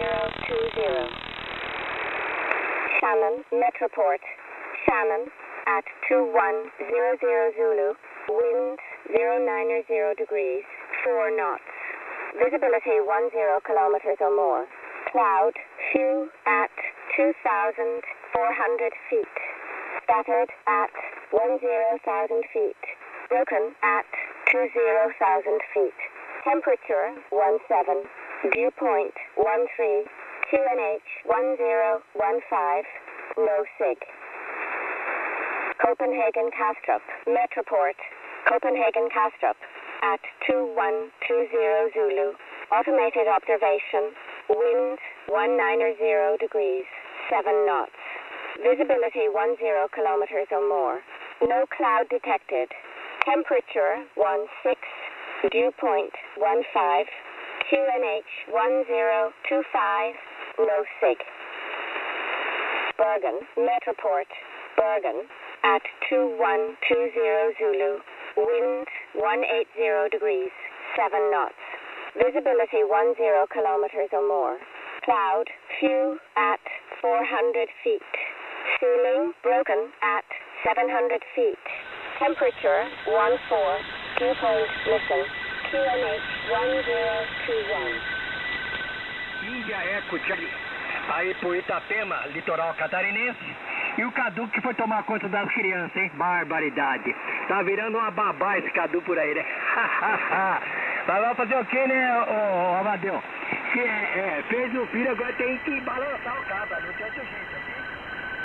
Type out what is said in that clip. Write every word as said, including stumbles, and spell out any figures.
zero two zero. Shannon, Metroport. Shannon at two one zero zero Zulu. Wind zero nine zero degrees, four knots. Visibility one zero kilometers or more. Cloud, few at two thousand four hundred feet. Scattered at one zero thousand feet. Broken at two zero thousand feet. Temperature one seven. Dew point one three. Q N H one zero one five. No sig. Copenhagen Kastrup. Metroport. Copenhagen Kastrup. At two one two zero Zulu. Automated observation. Wind one nine zero degrees, seven knots. Visibility one zero kilometers or more. No cloud detected. Temperature one six. Dew point one five. Q N H one zero two five. No sig. Bergen, Metroport. Bergen. At two one two zero Zulu. Wind one eight zero degrees, seven knots. Visibility one zero kilometers or more. Cloud, few at four hundred feet. Ceiling broken at seven hundred feet. Temperature one four. Dew point missing. Q N H one zero two one. Índia Eco Charlie. Aí pro Itapema, litoral catarinense. E o Cadu que foi tomar conta das crianças, hein? Barbaridade. Tá virando uma babá esse Cadu por aí, né? Mas vai fazer o quê, né, ô, ô Amadeu? Se é, é, fez o filho, agora tem que balançar o cabra, não tem outro jeito.